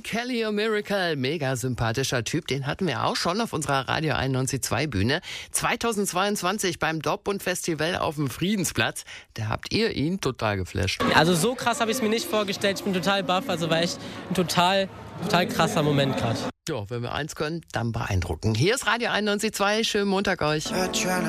Kelly a Miracle, mega sympathischer Typ, den hatten wir auch schon auf unserer Radio 91.2 Bühne. 2022 beim Dortmund Festival auf dem Friedensplatz, da habt ihr ihn total geflasht. Also so krass habe ich es mir nicht vorgestellt, ich bin total baff, also war echt ein total krasser Moment gerade. Ja, wenn wir eins können, dann beeindrucken. Hier ist Radio 91.2, schönen Montag euch.